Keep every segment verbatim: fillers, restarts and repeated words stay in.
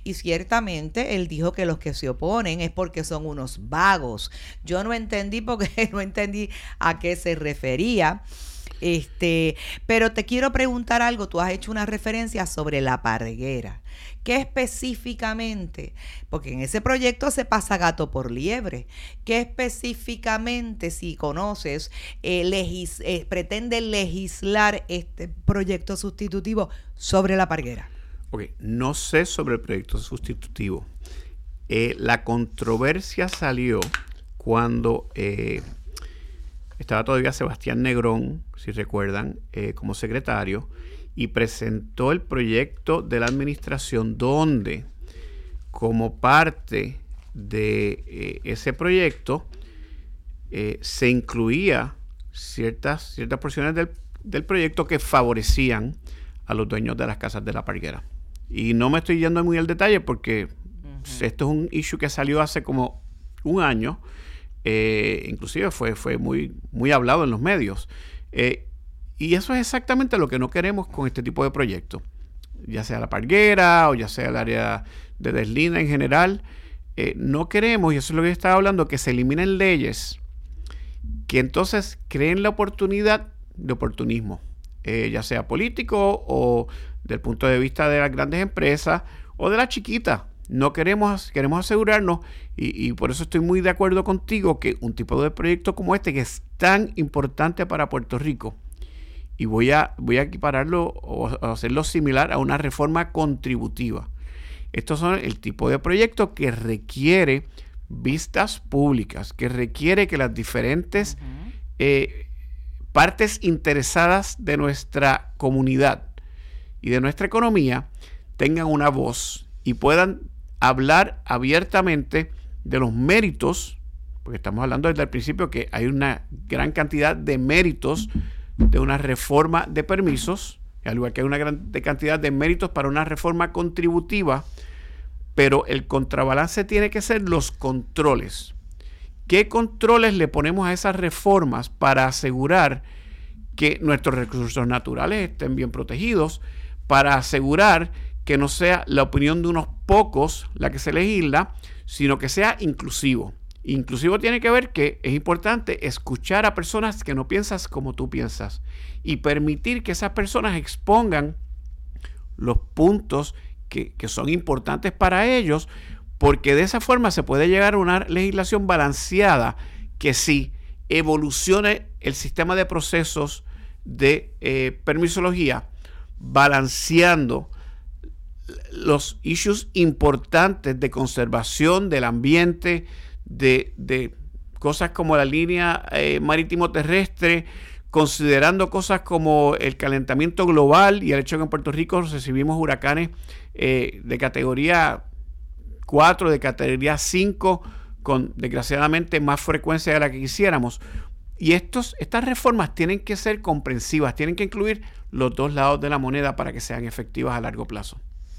y ciertamente él dijo que los que se oponen es porque son unos vagos. Yo no entendí porque no entendí a qué se refería. Este, pero te quiero preguntar algo. Tú has hecho una referencia sobre la Parguera. ¿Qué específicamente? Porque en ese proyecto se pasa gato por liebre. ¿Qué específicamente, si conoces, eh, legis, eh, pretende legislar este proyecto sustitutivo sobre la Parguera? Ok, no sé sobre el proyecto sustitutivo. Eh, la controversia salió cuando eh, estaba todavía Sebastián Negrón, si recuerdan, eh, como secretario, y presentó el proyecto de la administración donde, como parte de eh, ese proyecto, eh, se incluía ciertas, ciertas porciones del, del proyecto que favorecían a los dueños de las casas de la Parguera. Y no me estoy yendo muy al detalle porque uh-huh. esto es un issue que salió hace como un año. Eh, inclusive fue, fue muy, muy hablado en los medios. Eh, y eso es exactamente lo que no queremos con este tipo de proyectos. Ya sea la Parguera o ya sea el área de Deslinda en general. Eh, no queremos, y eso es lo que yo estaba hablando, que se eliminen leyes que entonces creen la oportunidad de oportunismo. Eh, ya sea político o del punto de vista de las grandes empresas o de las chiquitas. No queremos, queremos asegurarnos, y, y por eso estoy muy de acuerdo contigo, que un tipo de proyecto como este, que es tan importante para Puerto Rico, y voy a, voy a equipararlo o hacerlo similar a una reforma contributiva. Estos son el tipo de proyecto que requiere vistas públicas, que requiere que las diferentes uh-huh. eh, partes interesadas de nuestra comunidad y de nuestra economía tengan una voz y puedan hablar abiertamente de los méritos, porque estamos hablando desde el principio que hay una gran cantidad de méritos de una reforma de permisos, al igual que hay una gran cantidad de méritos para una reforma contributiva, pero el contrabalance tiene que ser los controles. ¿Qué controles le ponemos a esas reformas para asegurar que nuestros recursos naturales estén bien protegidos, para asegurar que no sea la opinión de unos pocos la que se legisla, sino que sea inclusivo? Inclusivo tiene que ver que es importante escuchar a personas que no piensas como tú piensas y permitir que esas personas expongan los puntos que, que son importantes para ellos, porque de esa forma se puede llegar a una legislación balanceada que sí evolucione el sistema de procesos de eh, permisología, balanceando los issues importantes de conservación del ambiente, de, de cosas como la línea eh, marítimo terrestre, considerando cosas como el calentamiento global y el hecho que en Puerto Rico recibimos huracanes eh, de categoría cuatro, de categoría cinco, con desgraciadamente más frecuencia de la que quisiéramos. Y estos, estas reformas tienen que ser comprensivas, tienen que incluir los dos lados de la moneda para que sean efectivas a largo plazo.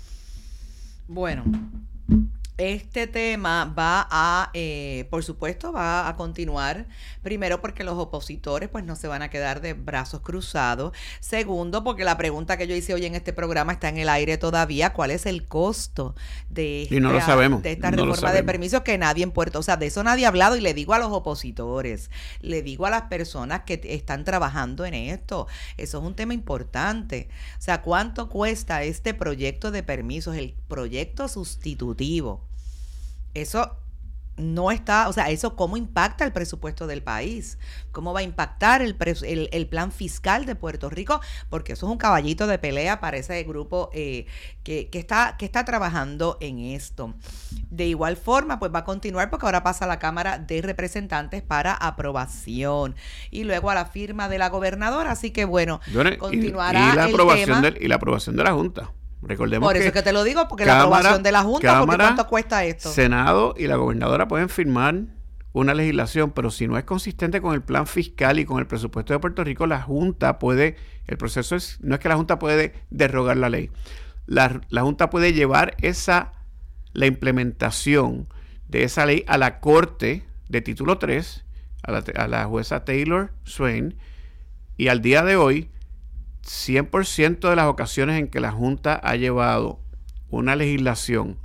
Bueno, este tema va a, eh, por supuesto, va a continuar. Primero, porque los opositores pues no se van a quedar de brazos cruzados. Segundo, porque la pregunta que yo hice hoy en este programa está en el aire todavía. ¿Cuál es el costo de esta, y no lo sabemos, de esta no reforma de permisos que nadie en Puerto? O sea, de eso nadie ha hablado, y le digo a los opositores, le digo a las personas que están trabajando en esto, eso es un tema importante. O sea, ¿cuánto cuesta este proyecto de permisos, el proyecto sustitutivo? Eso no está, o sea, eso cómo impacta el presupuesto del país, cómo va a impactar el, pres, el, el plan fiscal de Puerto Rico, porque eso es un caballito de pelea para ese grupo eh, que, que, está, que está trabajando en esto. De igual forma, pues va a continuar porque ahora pasa a la Cámara de Representantes para aprobación y luego a la firma de la gobernadora, así que bueno, bueno continuará y, y la el aprobación tema. De, y la aprobación de la Junta. Recordemos Por eso que es que te lo digo, porque Cámara, la aprobación de la Junta, Cámara, porque ¿cuánto cuesta esto? Senado y la gobernadora pueden firmar una legislación, pero si no es consistente con el plan fiscal y con el presupuesto de Puerto Rico, la Junta puede, el proceso es, no es que la Junta puede derrogar la ley, la, la Junta puede llevar esa, la implementación de esa ley a la Corte de Título tres, a la, a la jueza Taylor Swain, y al día de hoy, cien por ciento de las ocasiones en que la Junta ha llevado una legislación